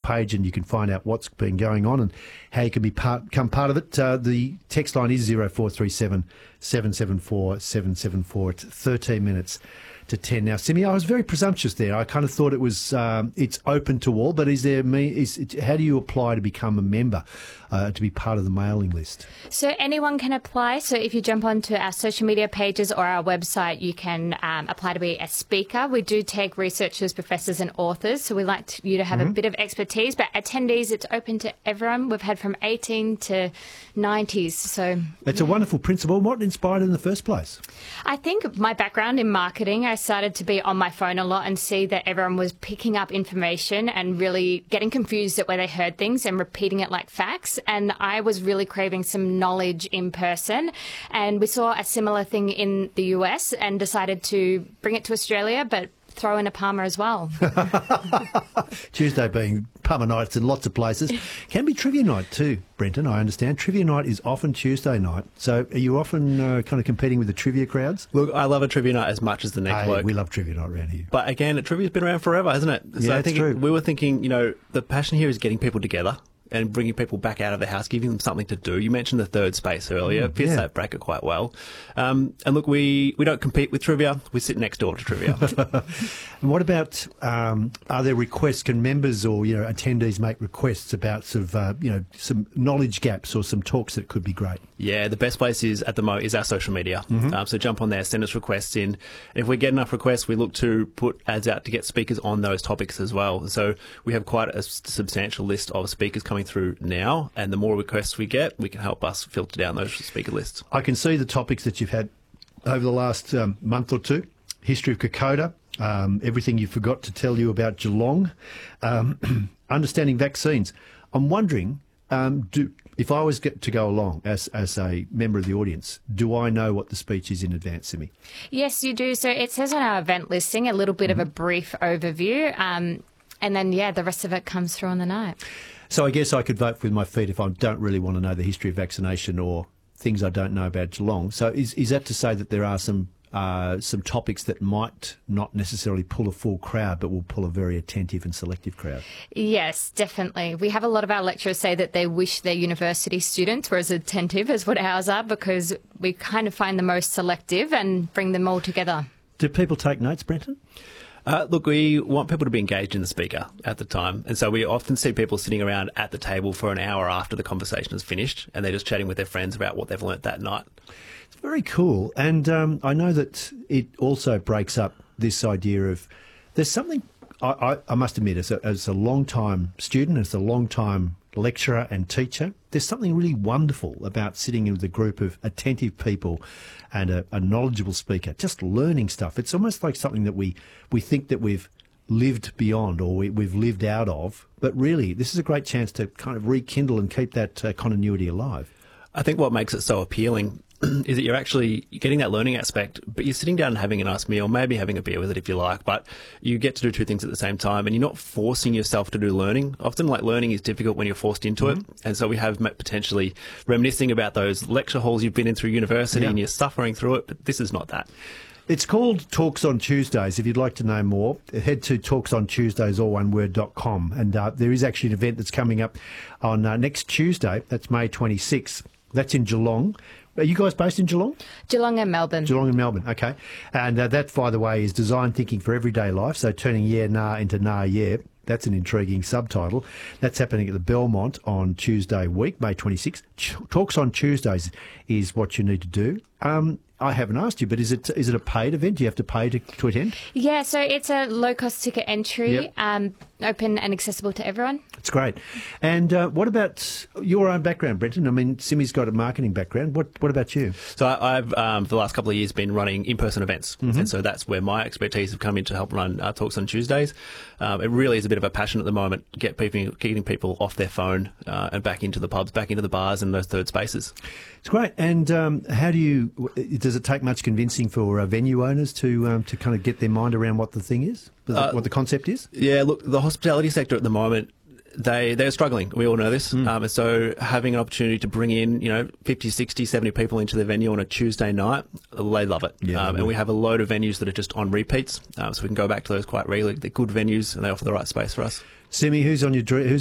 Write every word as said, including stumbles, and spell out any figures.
page and you can find out what's been going on and how you can be part, become part of it. Uh, the text line is zero four three seven, seven seven four, seven seven four. It's thirteen minutes to ten now. Simi, I was very presumptuous there. I kind of thought it was um, it's open to all, but is there me? Is it, how do you apply to become a member, uh, to be part of the mailing list? So anyone can apply. So if you jump onto our social media pages or our website, you can um, apply to be a speaker. We do take researchers, professors, and authors. So we like to, you to have mm-hmm. a bit of expertise. But attendees, it's open to everyone. We've had from eighteen to nineties. So it's yeah. a wonderful principle. What inspired it in the first place? I think my background in marketing, I started to be on my phone a lot and see that everyone was picking up information and really getting confused at where they heard things and repeating it like facts. And I was really craving some knowledge in person. And we saw a similar thing in the U S and decided to bring it to Australia, but throw in a Palmer as well. Tuesday being Palmer nights in lots of places. Can be trivia night too, Brenton, I understand. Trivia night is often Tuesday night. So are you often uh, kind of competing with the trivia crowds? Look, I love a trivia night as much as the next hey, bloke. We love trivia night around here. But again, trivia's been around forever, hasn't it? So yeah, I think true. It, we were thinking, you know, the passion here is getting people together and bringing people back out of the house, giving them something to do. You mentioned the third space earlier. It fits yeah. that bracket quite well. Um, and look, we, we don't compete with trivia. We sit next door to trivia. And what about, um, are there requests? Can members or, you know, attendees make requests about sort of, uh, you know, some knowledge gaps or some talks that could be great? Yeah, the best place is at the mo is our social media. Mm-hmm. Um, so jump on there, send us requests in. And if we get enough requests, we look to put ads out to get speakers on those topics as well. So we have quite a substantial list of speakers coming through now, and the more requests we get, we can help us filter down those speaker lists. I can see the topics that you've had over the last um, month or two. History of Kokoda, um, everything you forgot to tell you about Geelong, um, understanding vaccines. I'm wondering, um, do if I was get to go along as as a member of the audience, do I know what the speech is in advance, Simi? Yes, you do. So it says on our event listing a little bit mm-hmm. of a brief overview, um, and then, yeah, the rest of it comes through on the night. So I guess I could vote with my feet if I don't really want to know the history of vaccination or things I don't know about Geelong. So is is that to say that there are some uh, some topics that might not necessarily pull a full crowd but will pull a very attentive and selective crowd? Yes, definitely. We have a lot of our lecturers say that they wish their university students were as attentive as what ours are, because we kind of find the most selective and bring them all together. Do people take notes, Brenton? Uh, look, we want people to be engaged in the speaker at the time. And so we often see people sitting around at the table for an hour after the conversation is finished, and they're just chatting with their friends about what they've learnt that night. It's very cool. And um, I know that it also breaks up this idea of there's something, I, I, I must admit, as a, as a long-time student, as a long-time lecturer and teacher, there's something really wonderful about sitting with a group of attentive people and a, a knowledgeable speaker, just learning stuff. It's almost like something that we, we think that we've lived beyond or we, we've lived out of, but really this is a great chance to kind of rekindle and keep that uh, continuity alive. I think what makes it so appealing is that you're actually getting that learning aspect, but you're sitting down and having a nice meal, maybe having a beer with it if you like, but you get to do two things at the same time, and you're not forcing yourself to do learning. Often, like, learning is difficult when you're forced into mm-hmm. it, and so we have potentially reminiscing about those lecture halls you've been in through university yeah. and you're suffering through it, but this is not that. It's called Talks on Tuesdays. If you'd like to know more, head to talks on tuesdays all one word dot com, and uh, there is actually an event that's coming up on uh, next Tuesday. That's May twenty-sixth. That's in Geelong. Are you guys based in Geelong? Geelong and Melbourne. Geelong and Melbourne, okay. And uh, that, by the way, is design thinking for everyday life, so turning yeah, nah into nah, yeah. That's an intriguing subtitle. That's happening at the Belmont on Tuesday week, May twenty-sixth. Ch- Talks on Tuesdays is what you need to do. Um, I haven't asked you, but is it is it a paid event? Do you have to pay to, to attend? Yeah, so it's a low-cost ticket entry, yep. um, open and accessible to everyone. That's great. And uh, what about your own background, Brenton? I mean, Simi's got a marketing background. What What about you? So I, I've, um, for the last couple of years, been running in-person events. Mm-hmm. And so that's where my expertise have come in to help run uh, Talks on Tuesdays. Um, it really is a bit of a passion at the moment, get people, getting people off their phone uh, and back into the pubs, back into the bars and those third spaces. It's great. And um, how do you, does it take much convincing for uh, venue owners to um, to kind of get their mind around what the thing is, uh, what the concept is? Yeah, look, the hospitality sector at the moment, they, they're struggling. We all know this. Mm. Um, and so having an opportunity to bring in, you know, fifty, sixty, seventy people into the venue on a Tuesday night, they love it. Yeah, um, and we have a load of venues that are just on repeats. Um, so we can go back to those quite regularly. They're good venues and they offer the right space for us. Simi, who's on your, who's